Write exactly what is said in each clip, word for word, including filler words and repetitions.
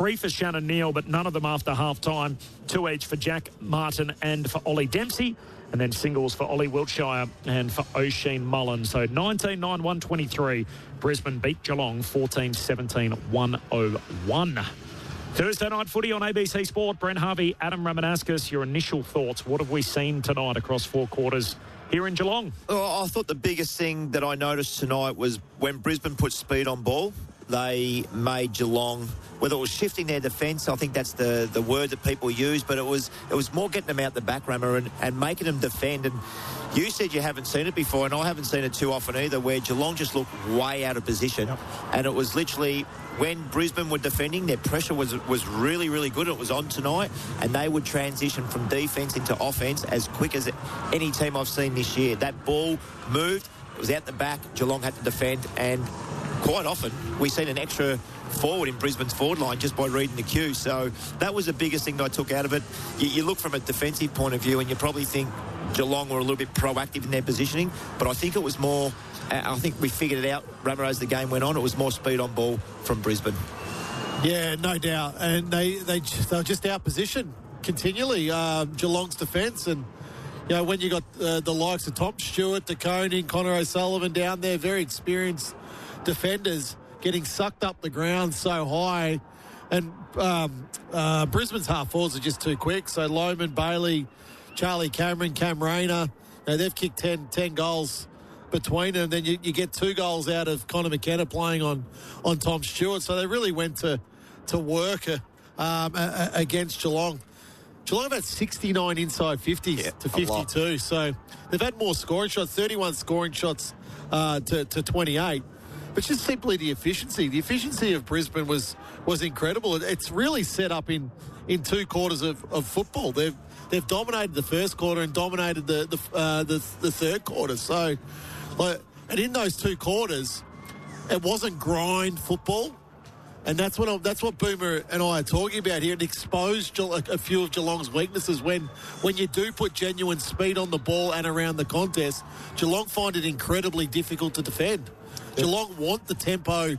three for Shannon Neal, but none of them after half-time. Two each for Jack Martin and for Ollie Dempsey. And then singles for Ollie Wiltshire and for Oisin Mullen. So nineteen nine one twenty-three. Brisbane beat Geelong fourteen seventeen one oh one. Thursday night footy on A B C Sport. Brent Harvey, Adam Ramanauskas, your initial thoughts. What have we seen tonight across four quarters here in Geelong? Oh, I thought the biggest thing that I noticed tonight was when Brisbane put speed on ball, they made Geelong, whether it was shifting their defence, I think that's the, the word that people use, but it was it was more getting them out the back, Rammer, and, and making them defend. And you said you haven't seen it before, and I haven't seen it too often either, where Geelong just looked way out of position. Yep. And it was literally when Brisbane were defending, their pressure was was really, really good. It was on tonight, and they would transition from defence into offence as quick as any team I've seen this year. That ball moved, it was out the back, Geelong had to defend, and quite often we've seen an extra forward in Brisbane's forward line just by reading the cue. So that was the biggest thing that I took out of it. You, you look from a defensive point of view and you probably think Geelong were a little bit proactive in their positioning, but I think it was more, I think we figured it out, Rammer, as the game went on. It was more speed on ball from Brisbane. Yeah, no doubt. And they, they, they were just out position continually, um, Geelong's defence. And, you know, when you got uh, the likes of Tom Stewart, De Koning, Connor O'Sullivan down there, very experienced defenders getting sucked up the ground so high, and um, uh, Brisbane's half forwards are just too quick. So Loman, Bailey, Charlie Cameron, Cam Rayner, you know, they've kicked ten, ten goals between them. Then you, you get two goals out of Connor McKenna playing on, on Tom Stewart. So they really went to to work uh, um, uh, against Geelong. Geelong have had sixty-nine inside fifties yeah, to fifty-two. So they've had more scoring shots, thirty-one scoring shots uh, to, to twenty-eight. But just simply the efficiency. The efficiency of Brisbane was was incredible. It's really set up in, in two quarters of, of football. They've they've dominated the first quarter and dominated the the uh, the, the third quarter. So, like, and in those two quarters, it wasn't grind football, and that's what I, that's what Boomer and I are talking about here. It exposed a few of Geelong's weaknesses when when you do put genuine speed on the ball and around the contest. Geelong find it incredibly difficult to defend. Geelong want the tempo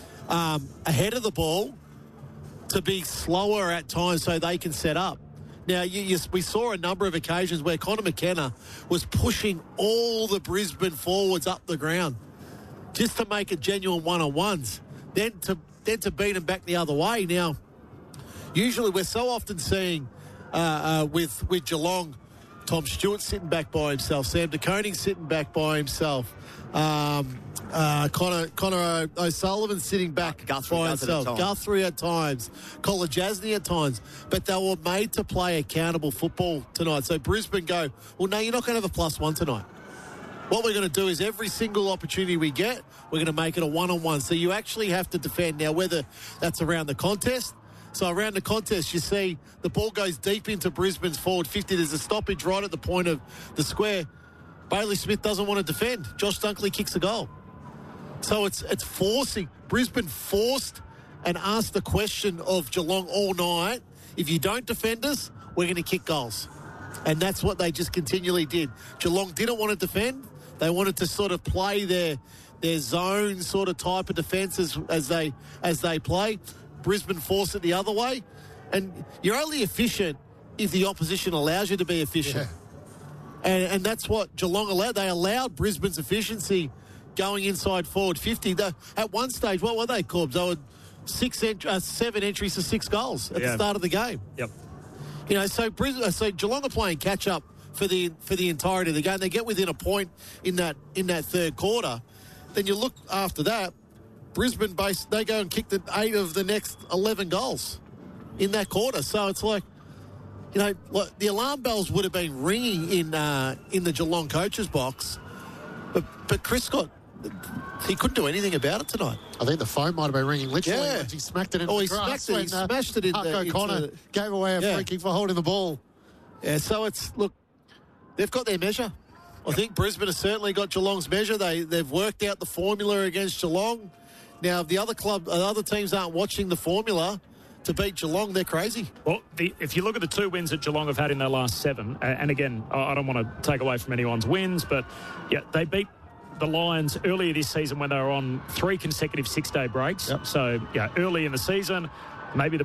um, ahead of the ball to be slower at times so they can set up. Now, you, you, we saw a number of occasions where Connor McKenna was pushing all the Brisbane forwards up the ground just to make it genuine one-on-ones, then to then to beat them back the other way. Now, usually we're so often seeing uh, uh, with, with Geelong, Tom Stewart sitting back by himself, Sam De Koning sitting back by himself, um, uh, Connor, Connor O'Sullivan sitting back Guthrie by himself, Guthrie at times, Colin Jasny at times, but they were made to play accountable football tonight. So Brisbane go, well, no, you're not going to have a plus one tonight. What we're going to do is every single opportunity we get, we're going to make it a one-on-one. So you actually have to defend. Now, whether that's around the contest, so around the contest, you see the ball goes deep into Brisbane's forward fifty. There's a stoppage right at the point of the square. Bailey Smith doesn't want to defend. Josh Dunkley kicks a goal. So it's it's forcing. Brisbane forced and asked the question of Geelong all night, if you don't defend us, we're going to kick goals. And that's what they just continually did. Geelong didn't want to defend. They wanted to sort of play their their zone sort of type of defence as, as they as they play. Brisbane forced it the other way. And you're only efficient if the opposition allows you to be efficient. Yeah. And, and that's what Geelong allowed. They allowed Brisbane's efficiency going inside forward fifty. The, at one stage, what were they, Corbs? They were six ent- uh, seven entries to six goals at yeah. the start of the game. Yep. You know, so Brisbane, so Geelong are playing catch up for the for the entirety of the game. They get within a point in that in that third quarter. Then you look after that, Brisbane base they go and kick the eight of the next eleven goals in that quarter. So it's like, you know, like the alarm bells would have been ringing in uh, in the Geelong coach's box, but but Chris Scott, he couldn't do anything about it tonight. I think the phone might have been ringing literally yeah. once he smacked it into oh, the he grass. Smacked it, he when, smashed it in Park the, O'Connor into, gave away a yeah. free kick for holding the ball. Yeah, so it's, look, they've got their measure. I think Brisbane has certainly got Geelong's measure. They, they've worked out the formula against Geelong. Now, if the other club, the other teams aren't watching the formula to beat Geelong, they're crazy. Well, the, if you look at the two wins that Geelong have had in their last seven, uh, and again, I, I don't want to take away from anyone's wins, but yeah, they beat the Lions earlier this season when they were on three consecutive six-day breaks. Yep. So, yeah, early in the season, maybe the